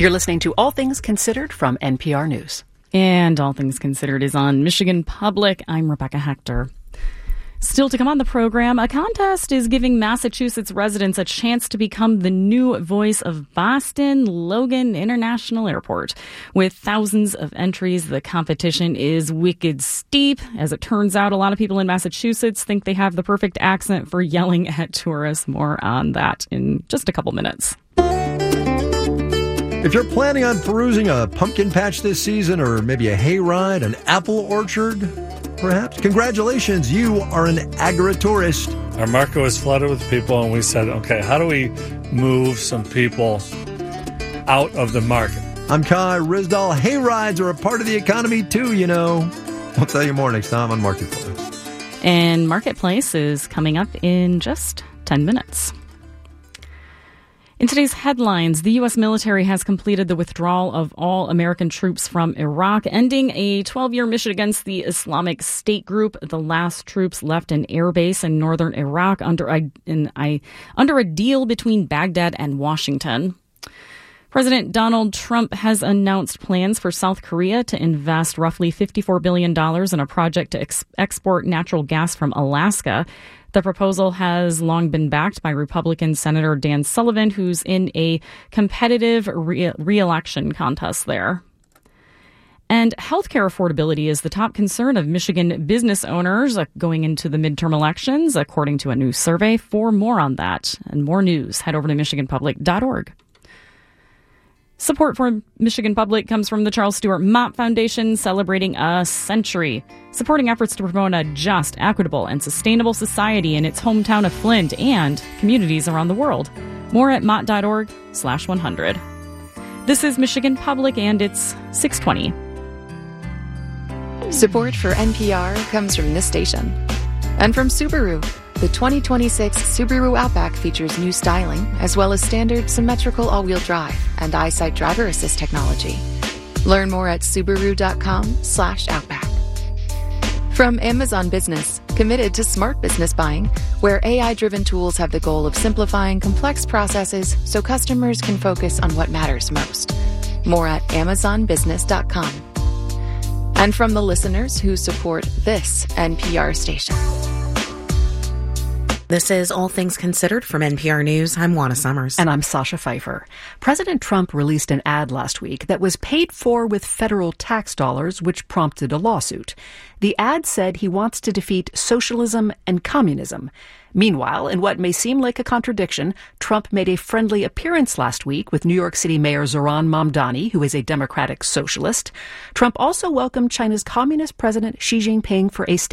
You're listening to All Things Considered from NPR News. And All Things Considered is on Michigan Public. I'm Rebecca Hector. Still to come on the program, a contest is giving Massachusetts residents a chance to become the new voice of Boston Logan International Airport. With thousands of entries, the competition is wicked steep. As it turns out, a lot of people in Massachusetts think they have the perfect accent for yelling at tourists. More on that in just a couple minutes. If you're planning on perusing a pumpkin patch this season, or maybe a hayride, an apple orchard, perhaps, congratulations, you are an agritourist. Our market was flooded with people, and we said, okay, how do we move some people out of the market? I'm Kai Rizdal. Hayrides are a part of the economy, too, you know. I'll tell you more next time on Marketplace. And Marketplace is coming up in just 10 minutes. In today's headlines, the U.S. military has completed the withdrawal of all American troops from Iraq, ending a 12-year mission against the Islamic State group. The last troops left an airbase in northern Iraq under a deal between Baghdad and Washington. President Donald Trump has announced plans for South Korea to invest roughly $54 billion in a project to export natural gas from Alaska. The proposal has long been backed by Republican Senator Dan Sullivan, who's in a competitive re-election contest there. And healthcare affordability is the top concern of Michigan business owners going into the midterm elections, according to a new survey. For more on that and more news, head over to michiganpublic.org. Support for Michigan Public comes from the Charles Stewart Mott Foundation, celebrating a century, supporting efforts to promote a just, equitable, and sustainable society in its hometown of Flint and communities around the world. More at mott.org/100. This is Michigan Public, and it's 6:20. Support for NPR comes from this station and from Subaru. The 2026 Subaru Outback features new styling, as well as standard symmetrical all-wheel drive and EyeSight driver assist technology. Learn more at Subaru.com/Outback. From Amazon Business, committed to smart business buying, where AI-driven tools have the goal of simplifying complex processes so customers can focus on what matters most. More at AmazonBusiness.com. And from the listeners who support this NPR station. This is All Things Considered from NPR News. I'm Juana Summers. And I'm Sasha Pfeiffer. President Trump released an ad last week that was paid for with federal tax dollars, which prompted a lawsuit. The ad said he wants to defeat socialism and communism. Meanwhile, in what may seem like a contradiction, Trump made a friendly appearance last week with New York City Mayor Zohran Mamdani, who is a Democratic socialist. Trump also welcomed China's Communist President Xi Jinping for a